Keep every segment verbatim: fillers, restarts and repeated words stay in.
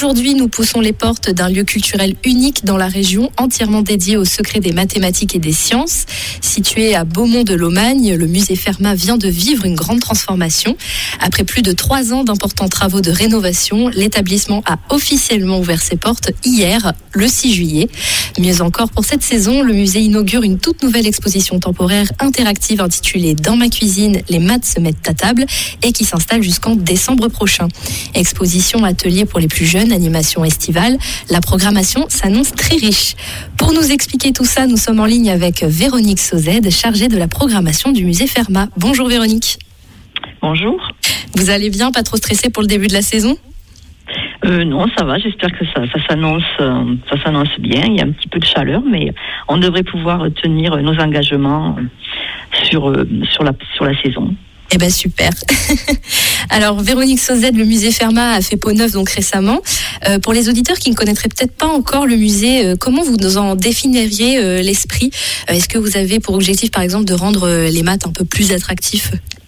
Aujourd'hui, nous poussons les portes d'un lieu culturel unique dans la région, entièrement dédié au secret des mathématiques et des sciences. Situé à Beaumont-de-Lomagne, le musée Fermat vient de vivre une grande transformation. Après plus de trois ans d'importants travaux de rénovation, l'établissement a officiellement ouvert ses portes hier, le six juillet. Mieux encore, pour cette saison, le musée inaugure une toute nouvelle exposition temporaire interactive intitulée « Dans ma cuisine, les maths se mettent à table » et qui s'installe jusqu'en décembre prochain. Exposition, atelier pour les plus jeunes, animation estivale. La programmation s'annonce très riche. Pour nous expliquer tout ça, nous sommes en ligne avec Véronique Sauzède, chargée de la programmation du musée Fermat. Bonjour Véronique. Bonjour. Vous allez bien, pas trop stressé pour le début de la saison ? Euh, non, ça va, j'espère que ça, ça, s'annonce, euh, ça s'annonce bien. Il y a un petit peu de chaleur, mais on devrait pouvoir tenir nos engagements sur, euh, sur, la, sur la saison. Eh ben super. Alors Véronique Sauzède, le musée Fermat a fait peau neuve donc récemment. Euh, pour les auditeurs qui ne connaîtraient peut-être pas encore le musée, euh, comment vous nous en définiriez euh, l'esprit ? euh, Est-ce que vous avez pour objectif par exemple de rendre euh, les maths un peu plus attractifs ?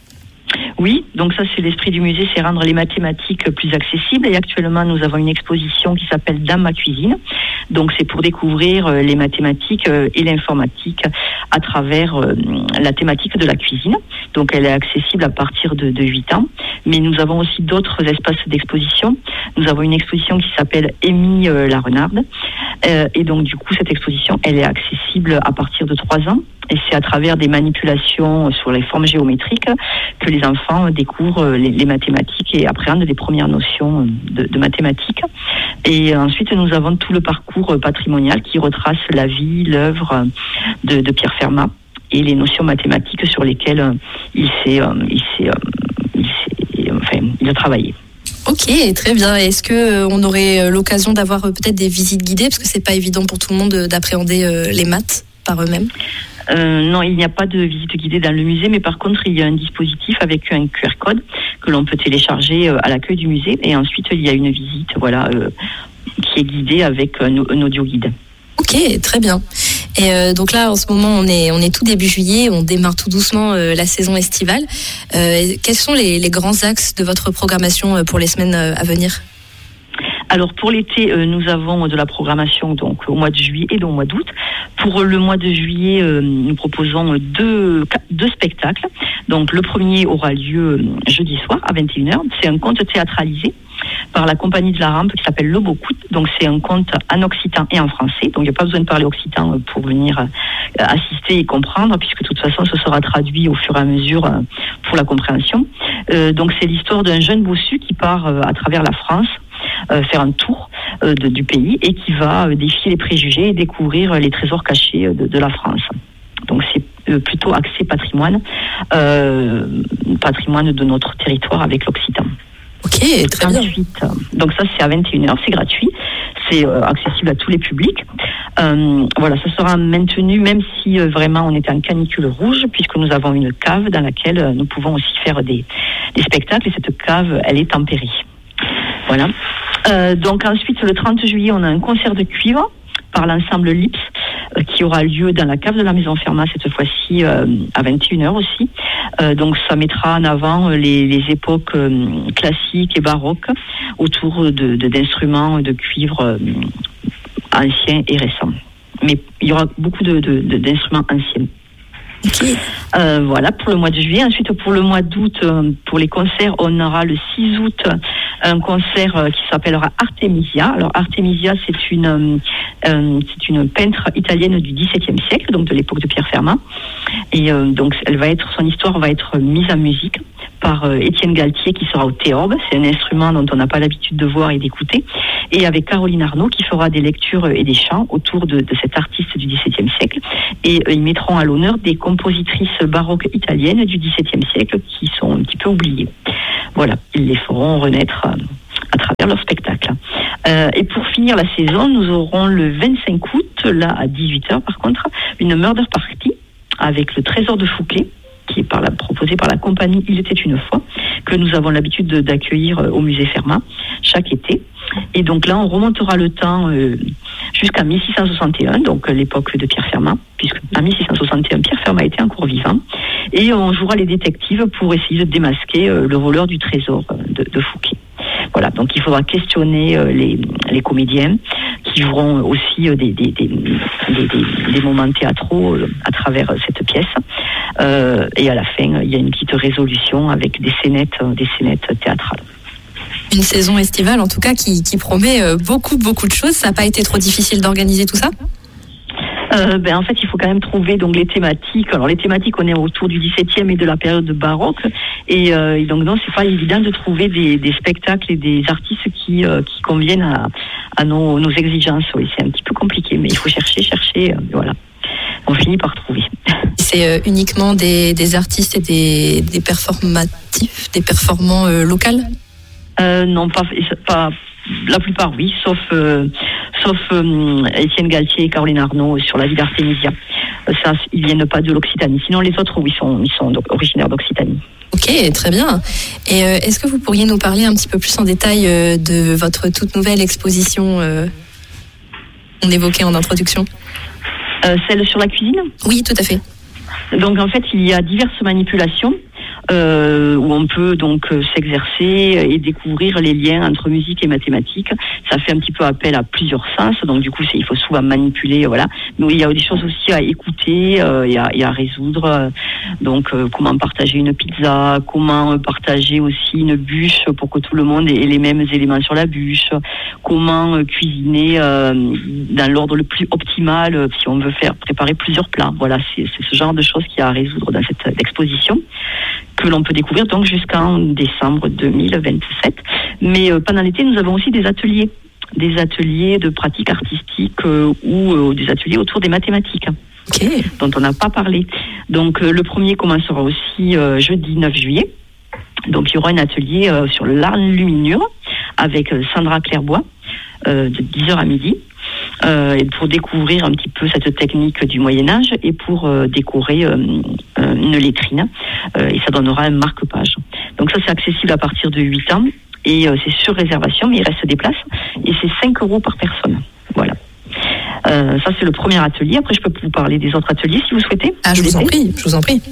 Oui, donc ça c'est l'esprit du musée, c'est rendre les mathématiques plus accessibles. Et actuellement nous avons une exposition qui s'appelle Dans ma cuisine. Donc c'est pour découvrir les mathématiques et l'informatique à travers la thématique de la cuisine. Donc elle est accessible à partir de, de huit ans. Mais nous avons aussi d'autres espaces d'exposition. Nous avons une exposition qui s'appelle Amy la Renarde. Et donc du coup cette exposition elle est accessible à partir de trois ans. Et c'est à travers des manipulations sur les formes géométriques que les enfants découvrent les, les mathématiques et appréhendent les premières notions de, de mathématiques. Et ensuite, nous avons tout le parcours patrimonial qui retrace la vie, l'œuvre de, de Pierre Fermat et les notions mathématiques sur lesquelles il s'est, il s'est, il s'est, enfin, il a travaillé. Ok, très bien. Est-ce que on aurait l'occasion d'avoir peut-être des visites guidées, parce que c'est pas évident pour tout le monde d'appréhender les maths par eux-mêmes? Euh, non, il n'y a pas de visite guidée dans le musée, mais par contre, il y a un dispositif avec un Q R code que l'on peut télécharger à l'accueil du musée. Et ensuite, il y a une visite, voilà, euh, qui est guidée avec un, un audio guide. Ok, très bien. Et euh, donc là, en ce moment, on est on est tout début juillet, on démarre tout doucement euh, la saison estivale. Euh, quels sont les, les grands axes de votre programmation pour les semaines à venir ? Alors pour l'été, euh, nous avons de la programmation donc au mois de juillet et au mois d'août. Pour le mois de juillet, euh, nous proposons deux, deux spectacles. Donc le premier aura lieu jeudi soir à vingt et une heures. C'est un conte théâtralisé par la compagnie de la Rampe qui s'appelle Le Beau Coute. Donc c'est un conte en occitan et en français. Donc il n'y a pas besoin de parler occitan pour venir assister et comprendre, puisque de toute façon ce sera traduit au fur et à mesure pour la compréhension. Euh, donc c'est l'histoire d'un jeune bossu qui part à travers la France Euh, faire un tour euh, de, du pays et qui va euh, défier les préjugés et découvrir euh, les trésors cachés de, de la France. Donc c'est euh, plutôt axé patrimoine, euh, patrimoine de notre territoire avec l'Occitan. Ok, très bien. Ensuite, euh, donc ça c'est à vingt et une heures, c'est gratuit, c'est euh, accessible à tous les publics. Euh, voilà, ça sera maintenu même si euh, vraiment on est en canicule rouge, puisque nous avons une cave dans laquelle euh, nous pouvons aussi faire des, des spectacles et cette cave elle est tempérée. Voilà. Euh, donc ensuite, le trente juillet, on a un concert de cuivre par l'ensemble Lips euh, qui aura lieu dans la cave de la Maison Fermat, cette fois-ci euh, à vingt et une heures aussi. Euh, donc ça mettra en avant les, les époques euh, classiques et baroques autour de, de, d'instruments de cuivre euh, anciens et récents. Mais il y aura beaucoup de, de, de, d'instruments anciens. Okay. Euh, voilà pour le mois de juillet. Ensuite pour le mois d'août, euh, pour les concerts, on aura le six août un concert euh, qui s'appellera Artemisia. Alors Artemisia c'est une euh, euh, c'est une peintre italienne du dix-septième siècle, donc de l'époque de Pierre Fermat. Et euh, donc elle va être son histoire va être mise en musique par euh, Étienne Galtier qui sera au théorbe. C'est un instrument dont on n'a pas l'habitude de voir et d'écouter. Et avec Caroline Arnaud qui fera des lectures et des chants autour de, de cet artiste du dix-septième siècle. Et euh, ils mettront à l'honneur des compositrices baroques italiennes du dix-septième siècle qui sont un petit peu oubliées. Voilà, ils les feront renaître euh, à travers leur spectacle. Euh, et pour finir la saison, nous aurons le vingt-cinq août, là à dix-huit heures par contre, une murder party avec le Trésor de Fouquet, qui est par la, proposé par la compagnie Il était une fois, que nous avons l'habitude de, d'accueillir au musée Fermat chaque été. Et donc là, on remontera le temps euh, jusqu'à mille six cent soixante et un, donc l'époque de Pierre Fermat, puisque en mille six cent soixante et un, Pierre Fermat était encore vivant. Et on jouera les détectives pour essayer de démasquer euh, le voleur du trésor de, de Fouquet. Voilà, donc il faudra questionner euh, les, les comédiens qui joueront aussi euh, des, des, des, des, des, des moments théâtraux euh, à travers cette pièce. Euh, et à la fin, il y a une petite résolution avec des scénettes, des scénettes théâtrales. Une saison estivale, en tout cas, qui, qui promet beaucoup, beaucoup de choses. Ça n'a pas été trop difficile d'organiser tout ça ? Euh, ben, en fait, il faut quand même trouver donc les thématiques. Alors, les thématiques, on est autour du dix-septième et de la période baroque. Et, euh, et donc, non, c'est pas évident de trouver des, des spectacles et des artistes qui, euh, qui conviennent à, à nos, nos exigences. Oui, c'est un petit peu compliqué, mais il faut chercher, chercher. Euh, voilà. On finit par trouver. C'est euh, uniquement des, des artistes et des, des performatifs, des performants euh, locaux ? euh, Non, pas, pas la plupart, oui, sauf euh, sauf euh, Étienne Galtier et Caroline Arnaud sur la vie d'Artémisia. Euh, ça, ils viennent pas de l'Occitanie. Sinon, les autres, oui, sont, ils sont originaires d'Occitanie. Ok, très bien. Et euh, est-ce que vous pourriez nous parler un petit peu plus en détail euh, de votre toute nouvelle exposition euh, qu'on évoquait en introduction ? Euh, celle sur la cuisine ? Oui, tout à fait. Donc en fait, il y a diverses manipulations euh, où on peut donc euh, s'exercer et découvrir les liens entre musique et mathématiques. Ça fait un petit peu appel à plusieurs sens, donc du coup, c'est, il faut souvent manipuler, voilà. Mais il y a des choses aussi à écouter euh, et, à, et à résoudre. Donc euh, comment partager une pizza, comment partager aussi une bûche pour que tout le monde ait les mêmes éléments sur la bûche, comment euh, cuisiner euh, dans l'ordre le plus optimal euh, si on veut faire préparer plusieurs plats. Voilà, c'est, c'est ce genre de choses qu'il y a à résoudre dans cette exposition que l'on peut découvrir donc jusqu'en décembre deux mille vingt-sept. Mais euh, pendant l'été, nous avons aussi des ateliers, des ateliers de pratique artistique euh, ou euh, des ateliers autour des mathématiques. Okay. Dont on n'a pas parlé. Donc euh, le premier commencera aussi euh, jeudi neuf juillet. Donc il y aura un atelier euh, sur l'enluminure avec euh, Sandra Clairbois euh, de dix heures à midi. Euh, pour découvrir un petit peu cette technique du Moyen-Âge et pour euh, décorer euh, euh, une lettrine. Euh, et ça donnera un marque-page. Donc ça, c'est accessible à partir de huit ans et euh, c'est sur réservation, mais il reste des places et c'est cinq euros par personne. Voilà. Euh, ça, c'est le premier atelier. Après, je peux vous parler des autres ateliers si vous souhaitez. Ah, je vous en prie, je vous en prie.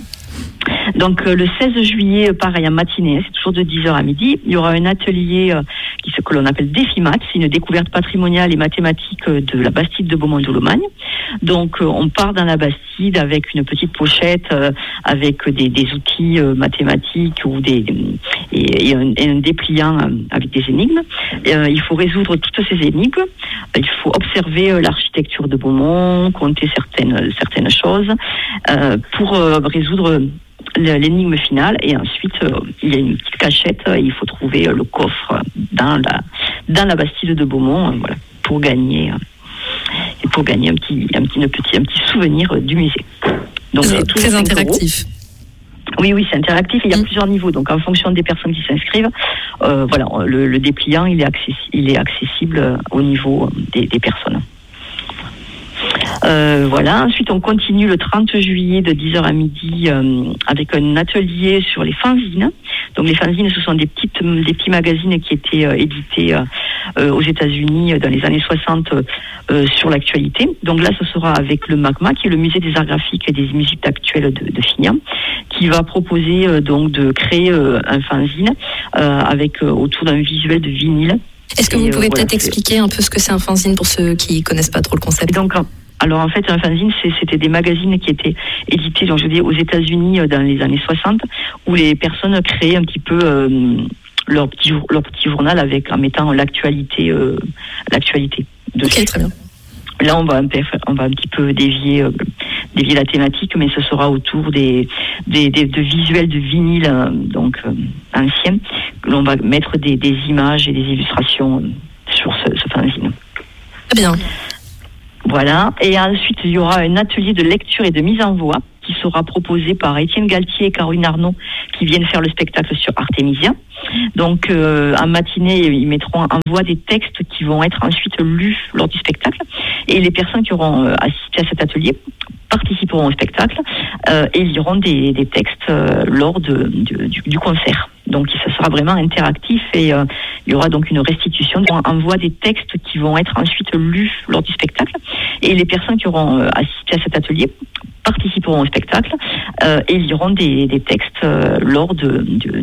Donc euh, le seize juillet, pareil, en matinée, c'est toujours de dix heures à midi, il y aura un atelier euh, qui ce que l'on appelle Défimat, c'est une découverte patrimoniale et mathématique de la Bastide de Beaumont-de-Lomagne. Donc euh, on part dans la Bastide avec une petite pochette, euh, avec des, des outils euh, mathématiques ou des et, et, un, et un dépliant euh, avec des énigmes. Euh, il faut résoudre toutes ces énigmes. Il faut observer euh, l'architecture de Beaumont, compter certaines certaines choses euh, pour euh, résoudre l'énigme finale. Et ensuite euh, il y a une petite cachette. Euh, il faut trouver euh, le coffre dans la dans la Bastide de Beaumont. Euh, voilà, pour gagner. Euh, et pour gagner un petit, un petit, un petit, un petit souvenir du musée. Donc c'est très interactif. Oui, oui, c'est interactif. Il y a mmh. plusieurs niveaux. Donc en fonction des personnes qui s'inscrivent, euh, voilà, le, le dépliant il est accessible, il est accessible au niveau des, des personnes. Euh, voilà. Ensuite, on continue le trente juillet de dix heures à midi euh, avec un atelier sur les fanzines. Donc les fanzines, ce sont des petites, des petits magazines qui étaient euh, édités euh, aux États-Unis dans les années soixante euh, sur l'actualité. Donc là, ce sera avec le MACMA, qui est le musée des arts graphiques et des musiques actuelles de, de Fignan, qui va proposer euh, donc de créer euh, un fanzine euh, avec euh, autour d'un visuel de vinyle. Est-ce que vous et, pouvez euh, peut-être voilà, expliquer un peu ce que c'est un fanzine pour ceux qui connaissent pas trop le concept? Donc, alors en fait, un fanzine, c'était des magazines qui étaient édités, donc je dis, aux États-Unis dans les années soixante, où les personnes créaient un petit peu euh, leur petit leur petit journal avec en mettant l'actualité euh, l'actualité dessus. Ok, très bien. Là, on va un peu, on va un petit peu dévier euh, dévier la thématique, mais ce sera autour des des, des de visuels de vinyle euh, donc euh, anciens. On va mettre des, des images et des illustrations euh, sur ce, ce fanzine. Très bien. Voilà. Et ensuite, il y aura un atelier de lecture et de mise en voix qui sera proposé par Étienne Galtier et Caroline Arnaud qui viennent faire le spectacle sur Artémisia. Donc, euh, en matinée, ils mettront en voix des textes qui vont être ensuite lus lors du spectacle. Et les personnes qui auront euh, assisté à cet atelier participeront au spectacle euh, et liront des, des textes euh, lors de, de, du, du concert. Donc, ça sera vraiment interactif et euh, il y aura donc une restitution. On envoie des textes qui vont être ensuite lus lors du spectacle. Et les personnes qui auront euh, assisté à cet atelier participeront au spectacle euh, et liront des, des textes euh, lors de, de,